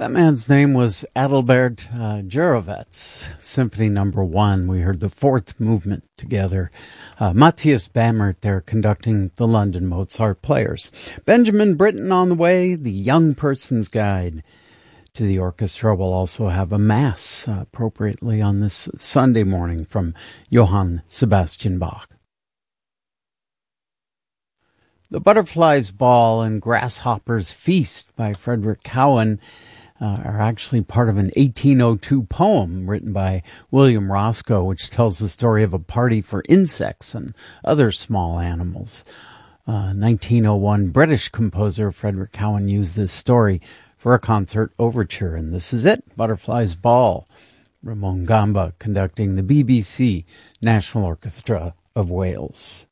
That man's name was Adalbert Jurovets. Symphony Number 1. We heard the fourth movement together. Matthias Bamert there conducting the London Mozart Players. Benjamin Britten on the way, the Young Person's Guide to the Orchestra. We'll also have a Mass appropriately on this Sunday morning from Johann Sebastian Bach. The Butterfly's Ball and Grasshopper's Feast by Frederick Cowan are actually part of an 1802 poem written by William Roscoe, which tells the story of a party for insects and other small animals. 1901 British composer Frederick Cowan used this story for a concert overture, and this is it, Butterfly's Ball. Ramon Gamba conducting the BBC National Orchestra of Wales.